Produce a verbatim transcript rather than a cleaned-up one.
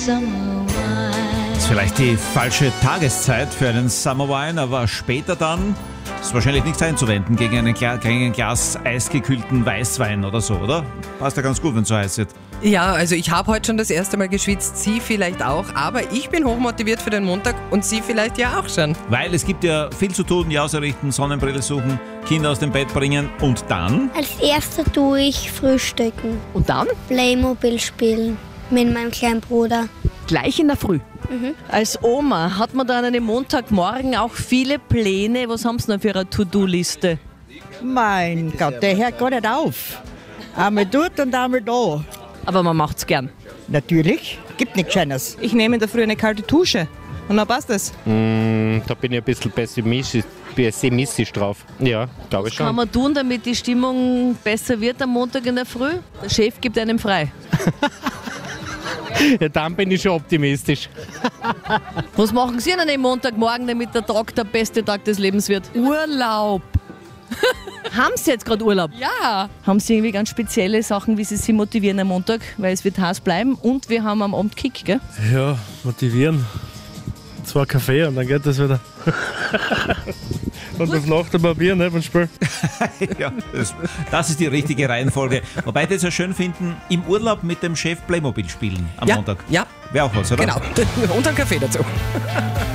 Das ist vielleicht die falsche Tageszeit für einen Summer Wine, aber später dann ist wahrscheinlich nichts einzuwenden gegen, einen Gla- gegen ein Glas eisgekühlten Weißwein oder so, oder? Passt ja ganz gut, wenn es so heiß wird. Ja, also ich habe heute schon das erste Mal geschwitzt, Sie vielleicht auch, aber ich bin hochmotiviert für den Montag und Sie vielleicht ja auch schon. Weil es gibt ja viel zu tun, Jause richten, Sonnenbrille suchen, Kinder aus dem Bett bringen und dann? Als erster tue ich frühstücken. Und dann? Playmobil spielen mit meinem kleinen Bruder. Gleich in der Früh. Als Oma hat man dann an einem Montagmorgen auch viele Pläne. Was haben Sie noch für eine To-Do-Liste? Mein Gott, der hört gar nicht auf. Einmal dort und einmal da. Aber man macht's gern. Natürlich, gibt nichts Schönes. Ich nehme in der Früh eine kalte Dusche und dann passt es. Mm, da bin ich ein bisschen pessimistisch, pessimistisch drauf. Ja, glaube ich Was kann schon. man tun, damit die Stimmung besser wird am Montag in der Früh? Der Chef gibt einem frei. Ja, dann bin ich schon optimistisch. Was machen Sie an einem Montagmorgen, damit der Tag der beste Tag des Lebens wird? Urlaub. Haben Sie jetzt gerade Urlaub? Ja. Haben Sie irgendwie ganz spezielle Sachen, wie Sie sich motivieren am Montag? Weil es wird heiß bleiben und wir haben am Abend Kick, gell? Ja, motivieren. Zwei Kaffee und dann geht das wieder. Und das nach dem Bier, ne, beim Spiel. Ja, das, das ist die richtige Reihenfolge. Wobei die es ja schön finden, im Urlaub mit dem Chef Playmobil spielen am Ja, Montag. ja, Wäre auch was, oder? genau. Und einen Kaffee dazu.